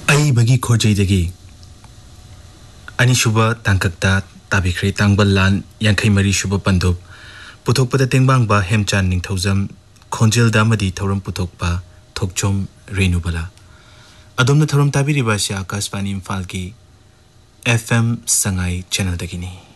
ꯑꯏꯕꯒꯤ ꯈꯣꯔꯖꯩꯗꯒꯤ ꯑꯅꯤꯁꯨꯕ ꯇꯥꯡꯀꯛꯇ ꯇꯥꯕꯤꯈ꯭ꯔꯦ ꯇꯥꯡꯕꯜ ꯂꯥꯟ 64 ꯁꯨꯕ ꯄꯟꯗꯨꯞ ꯄꯨꯊꯣꯛꯄꯗ ꯇꯦꯡꯕꯥꯡꯕ ꯍꯦꯝꯆꯥꯟ ꯅꯤꯡꯊꯧꯖꯝ ꯈꯣꯟꯖꯦꯜꯗ ꯑꯃꯗꯤ ꯊꯧꯔꯝ ꯄꯨꯊꯣꯛꯄ ꯊꯣꯛꯆꯣꯝ ꯔꯦꯅꯨꯕꯂꯥ ꯑꯗꯣꯝꯅ ꯊꯧꯔꯝ ꯇꯥꯕꯤꯔꯤꯕ ꯑꯁꯤ ꯑꯥꯀꯥꯁꯕꯥꯅꯤ ꯏꯝꯐꯥꯜꯒꯤ FM ꯁꯉꯥꯏ ꯆꯦꯅꯦꯜꯗꯒꯤꯅꯤ